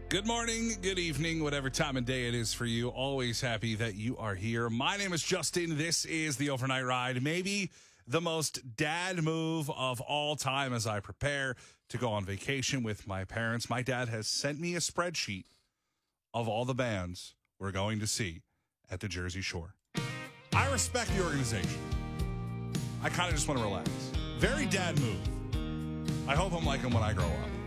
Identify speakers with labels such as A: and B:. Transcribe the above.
A: Good morning, good evening, whatever time of day it is for you. Always happy that you are here. My name is Justin. This is the Overnight Ride. Maybe the most dad move of all time as I prepare to go on vacation with my parents. My dad has sent me a spreadsheet of all the bands we're going to see at the Jersey Shore. I respect the organization. I kind of just want to relax. Very dad move. I hope I'm like him when I grow up.